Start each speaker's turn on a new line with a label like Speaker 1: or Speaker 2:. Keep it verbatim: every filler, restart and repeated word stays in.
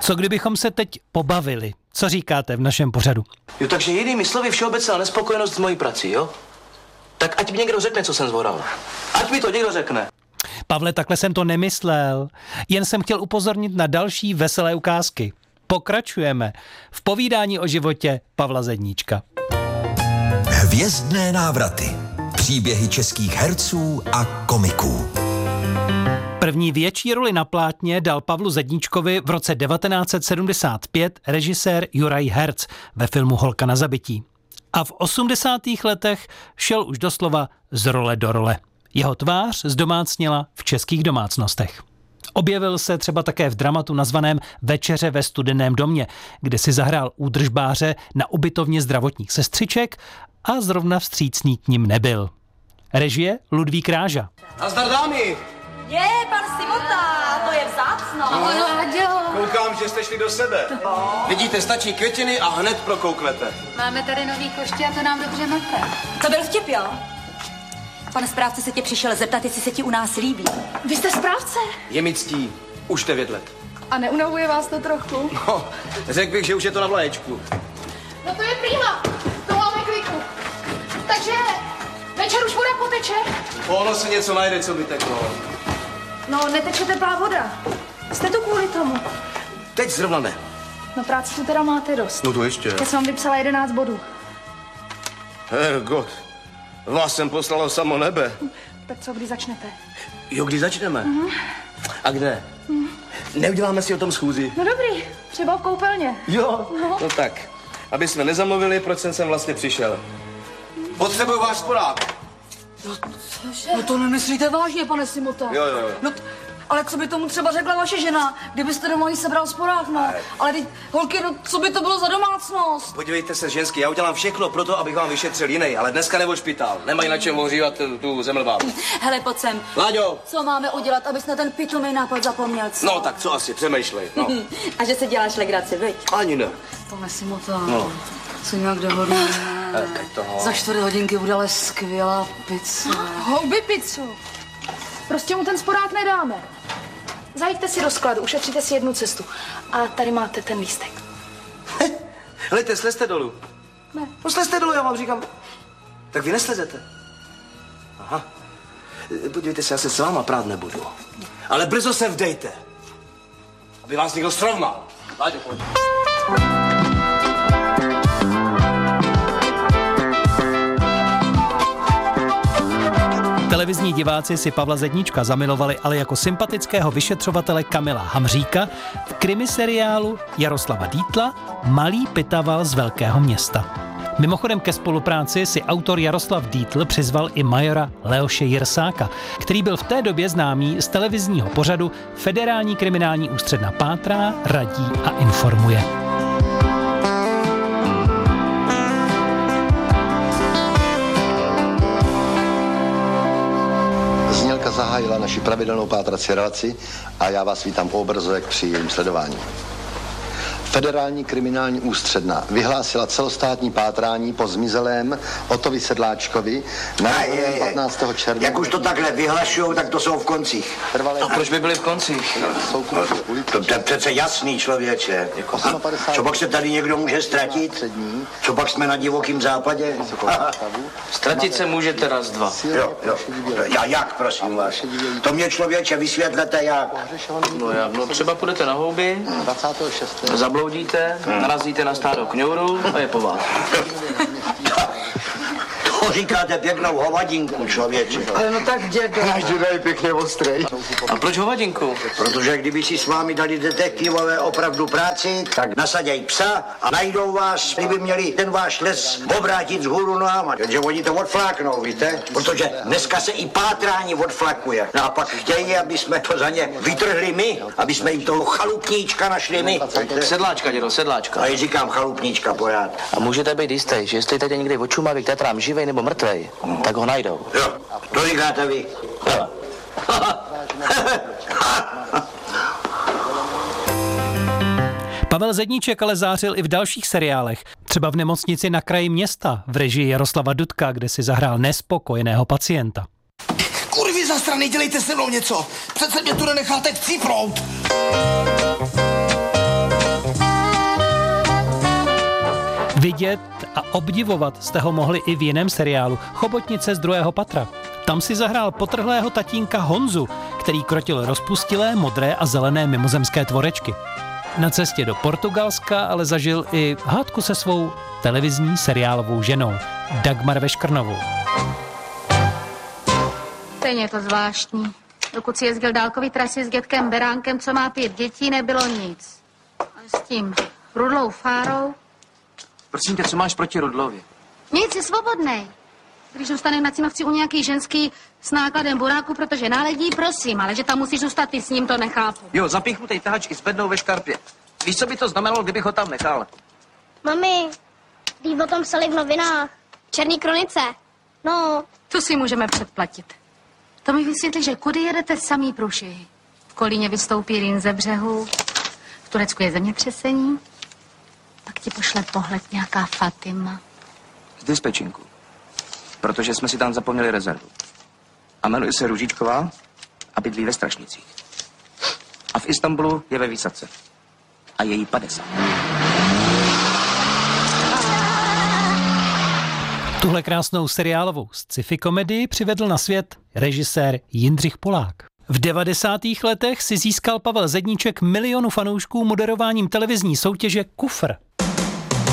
Speaker 1: Co kdybychom se teď pobavili? Co říkáte v našem pořadu?
Speaker 2: Jo, takže jinými slovy všeobecná nespokojenost s mojí prací, jo? Tak ať mi někdo řekne, co jsem zvoral. Ať mi to někdo řekne.
Speaker 1: Pavle, takhle jsem to nemyslel. Jen jsem chtěl upozornit na další veselé ukázky. Pokračujeme v povídání o životě Pavla Zedníčka.
Speaker 3: Hvězdné návraty. Příběhy českých herců a komiků.
Speaker 1: První větší roli na plátně dal Pavlu Zedníčkovi v roce devatenáct set sedmdesát pět režisér Juraj Herc ve filmu Holka na zabití. A v osmdesátých letech šel už doslova z role do role. Jeho tvář zdomácněla v českých domácnostech. Objevil se třeba také v dramatu nazvaném Večeře ve studeném domě, kde si zahrál údržbáře na ubytovně zdravotních sestřiček a zrovna vstřícný k nim nebyl. Režie Ludvík Ráža.
Speaker 2: Nazdar dámy!
Speaker 4: Je, pan Simota, to je vzácno.
Speaker 5: Ahoj, Láďo.
Speaker 2: Koukám, že jste šli do sebe. Vidíte, stačí květiny a hned prokouknete.
Speaker 5: Máme tady nový koště a to nám dobře mete.
Speaker 4: To byl vtip, jo? Pane správce se tě přišel zeptat, jestli se ti u nás líbí.
Speaker 5: Vy jste správce?
Speaker 2: Je mi ctí, už devět let.
Speaker 5: A neunavuje vás to trochu?
Speaker 2: No, řekl bych, že už je to na vlaječku.
Speaker 5: No to je prima, to máme kliku. Takže večer už voda poteče?
Speaker 2: Ono se něco najde, co by teklo.
Speaker 5: No, neteče teplá voda. Jste tu kvůli tomu?
Speaker 2: Teď zrovna ne.
Speaker 5: No práci tu teda máte dost.
Speaker 2: No to ještě.
Speaker 5: Já jsem vám vypsala jedenáct bodů.
Speaker 2: Hergot, vás jsem poslalo samo nebe.
Speaker 5: Tak co, kdy začnete?
Speaker 2: Jo, kdy začneme? Mm-hmm. A kde? Mm. Neuděláme si o tom schůzi?
Speaker 5: No dobrý, třeba v koupelně.
Speaker 2: Jo, no, no tak. Aby jsme nezamluvili, proč jsem sem vlastně přišel. Potřebuju váš sporák.
Speaker 6: No, cože? No to nemyslíte vážně, pane Simota.
Speaker 2: Jo, jo, jo.
Speaker 6: No, t- ale co by tomu třeba řekla vaše žena, kdybyste doma jí sebral sporák, no.
Speaker 2: Ne.
Speaker 6: Ale teď, holky, no, co by to bylo za domácnost?
Speaker 2: Podívejte se, ženský, já udělám všechno pro to, abych vám vyšetřil jiný, ale dneska nebo špitál. Nemají na čem ohřívat tu, tu zemlbábu.
Speaker 4: Hele, pojď sem.
Speaker 2: Láďo!
Speaker 6: Co máme udělat, abys na ten pitomý nápad zapomněl, co?
Speaker 2: No tak co asi, přemýšlej, no.
Speaker 4: A že se děláš legraci, viď?
Speaker 2: Ani ne.
Speaker 6: Pane Simota,
Speaker 2: No.
Speaker 6: co nějak dohodneme.
Speaker 2: Eh, teď toho.
Speaker 6: Za čtvrt hodinky bude ale skvělá pizza.
Speaker 5: Houby pizzu. Prostě mu ten sporák nedáme. Zajďte si do skladu, ušetříte si jednu cestu. A tady máte ten lístek.
Speaker 2: Helejte, slezte dolů.
Speaker 5: Ne.
Speaker 2: No slezte dolů, já vám říkám. Tak vy neslezete. Aha. Podívejte se, já se s váma prát nebudu. Ale brzo se vdejte. Aby vás někdo srovnal. Láďo, pojď.
Speaker 1: Televizní diváci si Pavla Zedníčka zamilovali ale jako sympatického vyšetřovatele Kamila Hamříka v krimiseriálu Jaroslava Dietla Malý pitaval z velkého města. Mimochodem ke spolupráci si autor Jaroslav Dietl přizval i majora Leoše Jirsáka, který byl v té době známý z televizního pořadu Federální kriminální ústředna pátrá, radí a informuje.
Speaker 7: Znělka zahájila naši pravidelnou pátrací relaci a já vás vítám po obrazovek při jejím sledování. Federální kriminální ústředna vyhlásila celostátní pátrání po zmizelém Otovi Sedláčkovi na patnáctého června.
Speaker 8: Jak už to takhle vyhlašujou, tak to jsou v koncích.
Speaker 7: Trvalé...
Speaker 2: A proč by byli v koncích?
Speaker 7: Jsou
Speaker 8: To, to je přece jasný, člověče. A co pak se tady někdo může ztratit? Co pak jsme na divokým západě?
Speaker 2: Ztratit se můžete raz, dva.
Speaker 8: Jo, jo. Já jak, prosím vás? To mě, člověče, vysvětlete jak.
Speaker 2: No, já, no třeba půjdete na houby,
Speaker 7: dvacátého šestého
Speaker 2: zabloudíte, narazíte na stádo kňouru a je po vás.
Speaker 8: To říkáte pěknou hovadinku, člověče.
Speaker 6: Ale no tak dědo.
Speaker 7: děda je pěkně ostrej.
Speaker 2: A proč hovadinku?
Speaker 8: Protože kdyby si s vámi dali detektivové opravdu práci, tak nasaděj psa a najdou vás, kdyby měli ten váš les obrátit z hůru nohama. Takže oni to odfláknou, víte? Protože dneska se i pátrání odflakuje. No a pak chtějí, aby jsme to za ně vytrhli my, aby jsme jim toho chalupníčka našli my.
Speaker 2: Sedláčka, dědo, sedláčka.
Speaker 8: A já říkám chalupníčka pořád.
Speaker 2: A můžete být jistý, že jestli tady někde od Šumavy k Tatrám živej nebo mrtvej, tak ho najdou.
Speaker 8: Jo, to říkáte vy.
Speaker 1: Pavel Zedníček ale zářil i v dalších seriálech, třeba v Nemocnici na kraji města v režii Jaroslava Dudka, kde si zahrál nespokojeného pacienta.
Speaker 9: Kurvy za strany, dělejte se mnou něco. Přece mě tu nenecháte chcípnout.
Speaker 1: Vidět a obdivovat jste ho mohli i v jiném seriálu Chobotnice z druhého patra. Tam si zahrál potrhlého tatínka Honzu, který krotil rozpustilé, modré a zelené mimozemské tvorečky. Na cestě do Portugalska ale zažil i hádku se svou televizní seriálovou ženou Dagmar Veškrnovou.
Speaker 10: Stejně je to zvláštní. Dokud si jezdil dálkový trasy s dětkem Beránkem, co má pět dětí, nebylo nic. A s tím Rudlou Fárou?
Speaker 2: Prosím tě, co máš proti Rudlovi?
Speaker 10: Nic, je svobodnej. Když zůstaneš na Cínovci u nějaký ženský s nákladem buráku, protože náledí, prosím, ale že tam musíš zůstat ty s ním, to nechápu.
Speaker 2: Jo, zapíchnutej tahačky s bednou ve škarpě. Víš, co by to znamenalo, kdybych ho tam nechal?
Speaker 11: Mami, když o tom psali v novinách. Černý kronice. No.
Speaker 10: To si můžeme předplatit. To mi vysvětlí, že kudy jedete samý průšvihy. V Kolíně vystoupí Rýn ze břehu, v Turecku je zemětřesení, pak ti pošle pohled nějaká Fatima.
Speaker 2: Z dispečinku. Protože jsme si tam zapomněli rezervu. A jmenuje se Růžičková a bydlí ve Strašnicích. A v Istanbulu je ve výsadce. A je jí padesát.
Speaker 1: Tuhle krásnou seriálovou sci-fi komedii přivedl na svět režisér Jindřich Polák. V devadesátých letech si získal Pavel Zedníček milionu fanoušků moderováním televizní soutěže Kufr.